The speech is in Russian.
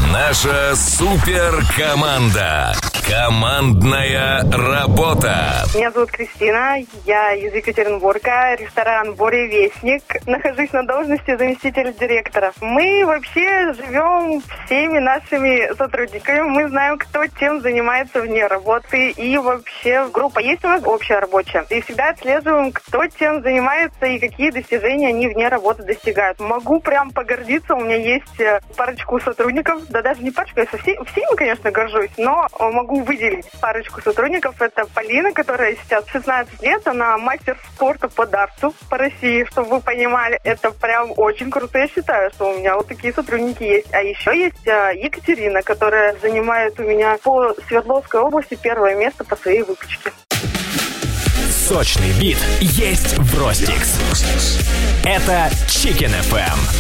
Наша суперкоманда. Командная работа. Меня зовут Кристина, я из Екатеринбурга, ресторан «Буревестник». Нахожусь на должности заместителя директора. Мы вообще живем всеми нашими сотрудниками. Мы знаем, кто чем занимается вне работы. И вообще группа есть у нас общая рабочая. И всегда отслеживаем, кто чем занимается и какие достижения они вне работы достигают. Могу прям погордиться, у меня есть парочку сотрудников, да даже не парочку, я всеми, конечно, горжусь, но могу выделить парочку сотрудников. Это Полина, которая сейчас 16 лет, она мастер спорта по дартсу по России, чтобы вы понимали. Это прям очень круто, я считаю, что у меня вот такие сотрудники есть. А еще есть Екатерина, которая занимает у меня по Свердловской области первое место по своей выпечке. Сочный бит есть в Ростикс. Это Chicken FM.